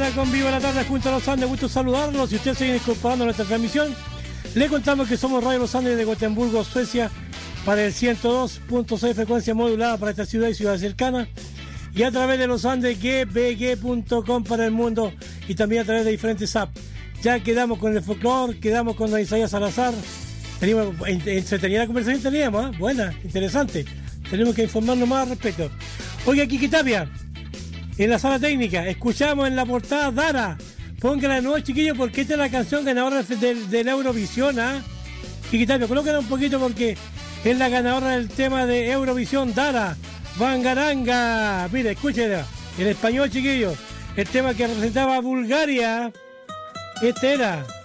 Dara con Viva la Tarde junto a los Andes. Gusto saludarlos. Si ustedes siguen incorporando a nuestra transmisión, le contamos que somos Radio Los Andes de Gotemburgo, Suecia, para el 102.6 frecuencia modulada para esta ciudad y ciudades cercanas, y a través de los Andes gbg.com para el mundo, y también a través de diferentes apps. Ya quedamos con el folclore, quedamos con don Isaías Salazar. Teníamos entretenida conversación, teníamos, buena, interesante. Tenemos que informarnos más al respecto. Oye, Kiki Tapia, en la sala técnica, escuchamos en la portada Dara. Póngala de nuevo, chiquillos, porque esta es la canción ganadora de la Eurovisión, ¿ah? Kiki Tapia, colócala un poquito porque es la ganadora del tema de Eurovisión, Dara, Bangaranga. Mira, escúchenla, en español, chiquillos, el tema que representaba a Bulgaria. Este era.